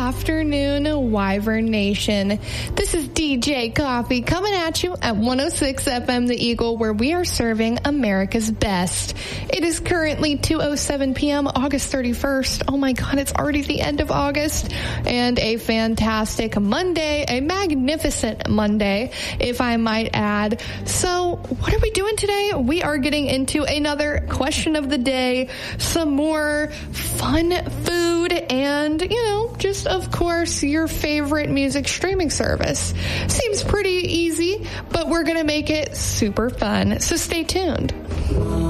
afternoon, Wyvern Nation. This is DJ Coffee coming at you at 106 FM The Eagle, where we are serving America's best. It is currently 2:07 p.m., August 31st. Oh my God, it's already the end of August. And a fantastic Monday, a magnificent Monday, if I might add. So, what are we doing today? We are getting into another question of the day, some more fun food, and, just, of course, your favorite music streaming service. Seems pretty easy, but we're going to make it super fun. So stay tuned.